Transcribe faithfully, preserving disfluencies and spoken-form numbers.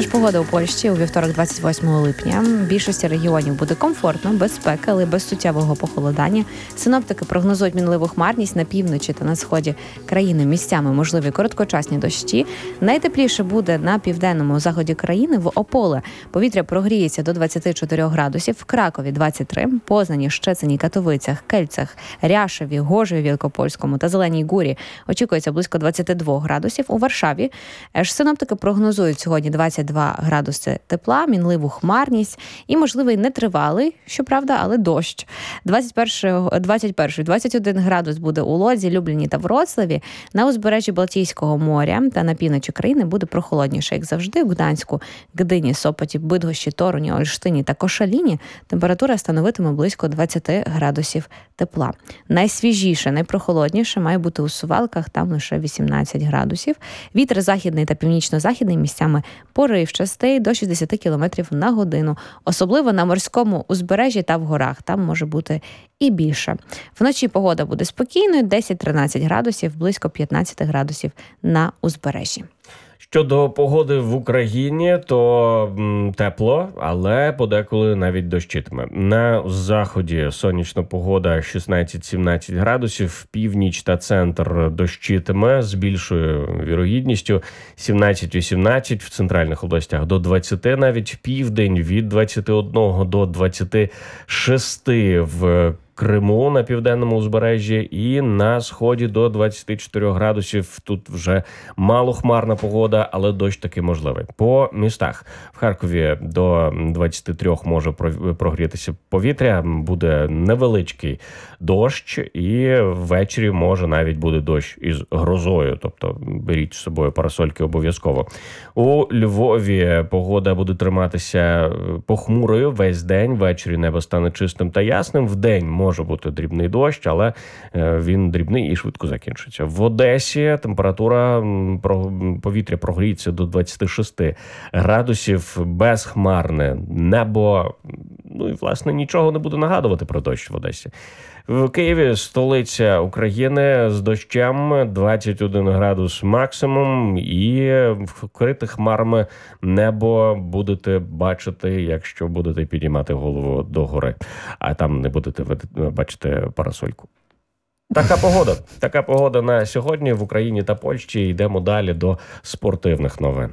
Тож погода у Польщі у вівторок, двадцять восьмого липня. В більшості регіонів буде комфортно, без спеки, але без суттєвого похолодання. Синоптики прогнозують мінливу хмарність на півночі та на сході країни. Місцями можливі короткочасні дощі. Найтепліше буде на південному заході країни. В Ополе повітря прогріється до двадцять чотири градусів, в Кракові двадцять три, Познані, Щецині, Катовицях, Кельцях, Ряшеві, Гожеві, Вілкопольському та Зеленій Гурі очікується близько двадцять два градусів. У Варшаві ж синоптики прогнозують сьогодні двадцять два градуси тепла, мінливу хмарність і можливий нетривалий, щоправда, але дощ. двадцять перший двадцять один градус буде у Лодзі, Любліні та Вроцлаві. На узбережжі Балтійського моря та на півночі країни буде прохолодніше, як завжди. У Гданську, Гдині, Сопоті, Бидгощі, Торуні, Ольштині та Кошаліні температура становитиме близько двадцять градусів тепла. Найсвіжіше, найпрохолодніше має бути у Сувалках, там лише вісімнадцять градусів. Вітер західний та північно-західний місцями поривчастий до шістдесят кілометрів на годину. Особливо на морському узбережжі та в горах. Там може бути і більше. Вночі погода буде спокійною, десять-тринадцять градусів, близько п'ятнадцять градусів на узбережжі. Щодо погоди в Україні, то м, тепло, але подеколи навіть дощитиме. На заході сонячна погода шістнадцять-сімнадцять градусів, північ та центр дощитиме з більшою вірогідністю сімнадцять-вісімнадцять, в центральних областях до двадцяти, навіть південь від двадцяти одного до двадцяти шести в Криму на південному узбережжі і на сході до двадцяти чотирьох градусів. Тут вже малохмарна погода, але дощ таки можливий. По містах. В Харкові до двадцяти трьох може прогрітися повітря, буде невеличкий дощ і ввечері може навіть буде дощ із грозою, тобто беріть з собою парасольки обов'язково. У Львові погода буде триматися похмурою весь день, ввечері небо стане чистим та ясним, вдень може бути дрібний дощ, але він дрібний і швидко закінчиться. В Одесі температура повітря прогріється до двадцяти шести градусів, безхмарне небо, ну і, власне, нічого не буде нагадувати про дощ в Одесі. В Києві, столиця України, з дощем, двадцять один градус максимум, і вкрите хмарами небо будете бачити, якщо будете підіймати голову догори, а там не будете бачити парасольку. Така погода. Така погода на сьогодні в Україні та Польщі. Йдемо далі до спортивних новин.